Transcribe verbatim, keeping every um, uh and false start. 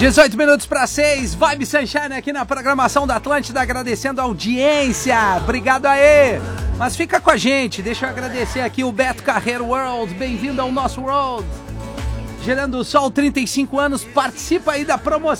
dezoito minutos para seis, Vibe Sunshine aqui na programação da Atlântida, agradecendo a audiência. Obrigado aí. Mas fica com a gente, deixa eu agradecer aqui o Beto Carreiro World. Bem-vindo ao nosso World. Gerando Sol, trinta e cinco anos, participa aí da promoção.